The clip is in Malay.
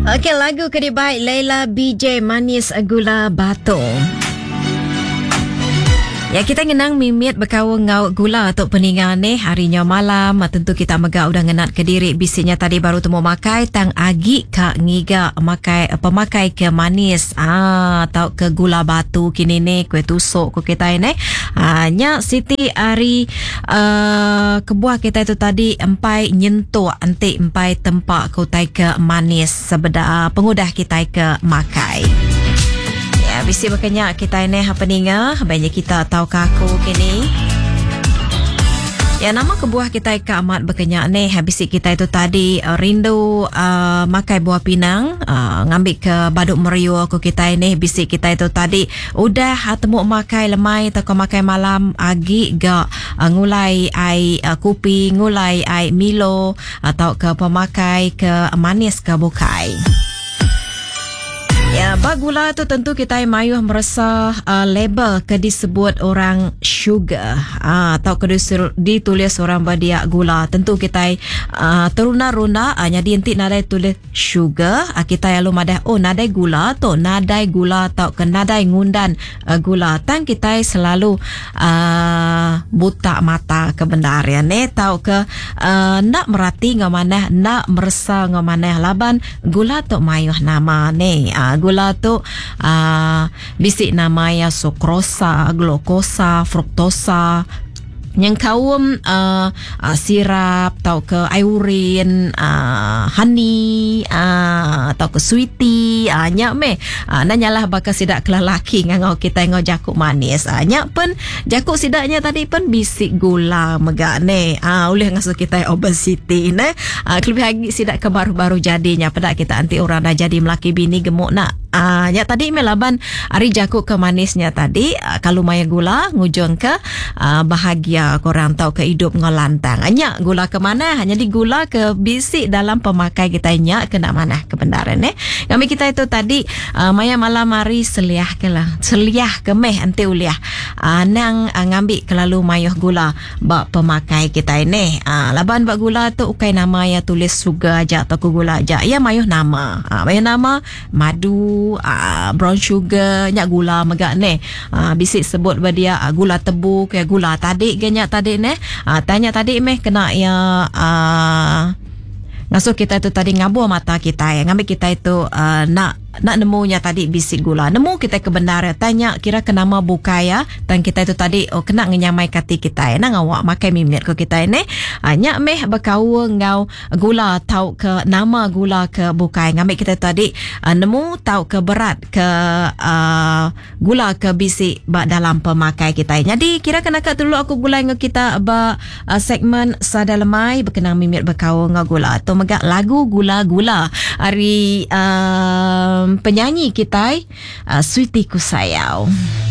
Okey, lagu kedua baik Laila BJ Manis Gula Batu. Ya, kita ngenang mimit berkawang ngau gula untuk peningan ni harinya malam. Tentu kita megak udah ngenat ke diri bisinya tadi baru temu makai tang agi ka ngiga makai pemakai ke manis atau ke gula batu kini ni kue tusuk ku kita ini. Nya Siti Ari kebuah kita itu tadi empai nyentuh anti empai tempat kau tai ke manis sebeda pengudah kita ke makai. Bisi berkenyak kita ini happeninga banyak kita tahu kaku kini. Ya, nama kebuah kita ke amat berkenyak ni habis kita itu tadi rindu makai buah pinang ngambil ke Baduk Meriu aku kita ini bisi kita itu tadi udah temu makai lemai atau makai malam agi ga ngulai ai kopi ngulai ai Milo atau ke pemakai ke manis ke bukai. Ya, bak gula tu tentu kita mayuh merasa label ke disebut orang sugar atau ke ditulis orang badia gula. Tentu kita teruna-runa jadi nanti nadai tulis sugar kita lalu madah nadai gula tu nadai gula atau ke nadai ngundan gula. Tan kita selalu buta mata kebenaran ni tahu ke nak merati ngamanah nak merasa ngamanah laban gula tu mayuh nama ni. Gula tu bisik namanya sukrosa, glukosa, fruktosa yang kaum sirap atau ke iurin honey atau ke sweetie nyak me nanyalah bakal sidak kelelaki ngau kita ngau jakuk manis nyak pun jakuk sidaknya tadi pun bisik gula megak ne oleh ngasuh kita obesity ne lebih lagi sidak ke baru-baru jadinya pada kita anti orang dah jadi melaki bini gemuk nak nyak tadi melaban ari jakuk ke manisnya tadi kalau maya gula ngujung ke bahagia korang tahu ke hidup ngelantang. Hanya gula ke mana? Hanya di gula ke bisik dalam pemakai kita nyak ke nak mana kebenaran kami kita itu tadi maya malam hari seliah ke meh anti uliah nang ngambil kelalu mayuh gula bak pemakai kita ini laban bak gula tu ukai nama ya tulis sugar aja atau ke gula aja ya mayuh nama madu brown sugar nyak gula megak ne bisik sebut badia gula tebu ke gula tadi genyak tadi ne tanya tadi meh kena ya ngasuh kita itu tadi ngabur mata kita ya ngambil kita itu nak nemunya tadi bisik gula nemu kita kebenaran tanya kira ke nama bukaya dan kita itu tadi kena ngenyamai kati kita nang awak makai mimit ke kita ini nyak meh berkau ngau gula tahu ke nama gula ke bukai ngambil kita tadi nemu tahu ke berat ke gula ke bisik dalam pemakai kita jadi kira kena kat dulu aku gula ngau kita segmen sadalemai berkenang mimit berkau ngau gula tu megak lagu gula-gula hari penyanyi kita Sweetie Kusayau.